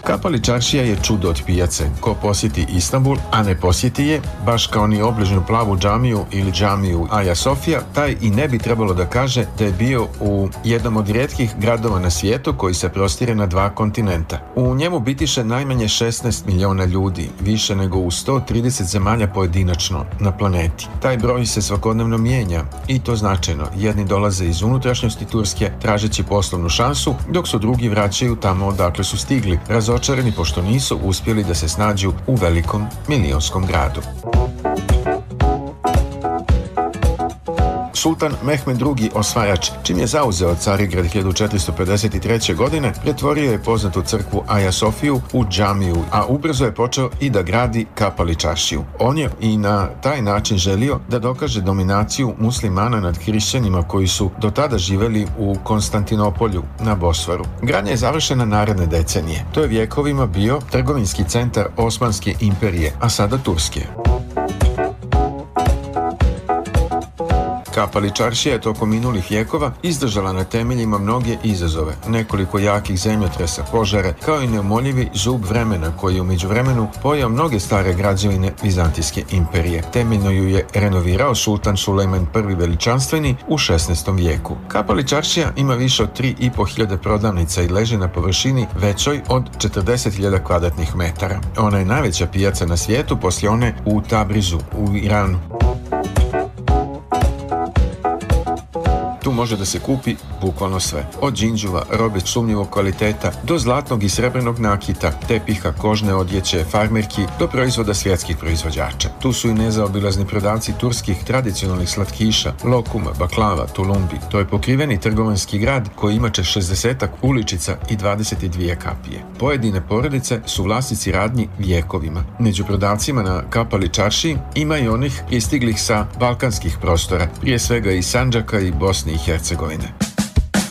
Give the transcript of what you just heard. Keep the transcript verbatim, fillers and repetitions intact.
Kapali čaršija je čudo od pijace. Ko posjeti Istanbul, a ne posjeti je, baš kao ni obližnju plavu džamiju ili džamiju Aja Sofija, taj i ne bi trebalo da kaže da je bio u jednom od rijetkih gradova na svijetu koji se prostire na dva kontinenta. U njemu bitiše najmanje šesnaest miliona ljudi, više nego u sto trideset zemalja pojedinačno na planeti. Taj broj se svakodnevno mijenja i to značajno. Jedni dolaze iz unutrašnjosti Turske tražeći poslovnu šansu, dok su drugi vraćaju tamo odakle su stigli, razočarani pošto nisu uspjeli da se snađu u velikom milionskom gradu. Sultan Mehmed drugi osvajač, čim je zauzeo Carigrad hiljadu četiristo pedeset treće. godine, pretvorio je poznatu crkvu Aja Sofiju u džamiju, a ubrzo je počeo i da gradi Kapali čaršiju. On je i na taj način želio da dokaže dominaciju muslimana nad hrišćanima koji su do tada živeli u Konstantinopolju na Bosforu. Gradnja je završena naredne decenije. To je vjekovima bio trgovinski centar Osmanske imperije, a sada Turske. Kapali čaršija je tokom minulih vjekova izdržala na temeljima mnoge izazove, nekoliko jakih zemljotresa, požare, kao i neumoljivi zub vremena koji je u međuvremenu pojeo mnoge stare građevine Vizantijske imperije. Temeljno ju je renovirao sultan Sulejman prvi veličanstveni u šesnaestom vijeku. Kapali čaršija ima više od tri i po hiljade prodavnica i leži na površini većoj od četrdeset hiljada kvadratnih metara. Ona je najveća pijaca na svijetu poslije one u Tabrizu u Iranu. Tu može da se kupi bukvalno sve. Od džinđuva, robe sumnjivog kvaliteta, do zlatnog i srebrnog nakita, tepiha, kožne odjeće, farmerki, do proizvoda svjetskih proizvođača. Tu su i nezaobilazni prodavci turskih tradicionalnih slatkiša, lokuma, baklava, tulumbi. To je pokriveni trgovanski grad koji imaće šezdesetak uličica i dvadeset dvije kapije. Pojedine porodice su vlasnici radnji vjekovima. Među prodavcima na Kapali čaršiji ima i onih pristiglih sa balkanskih prostora, prije svega iz Sandžaka i Bosne i Hercegovine.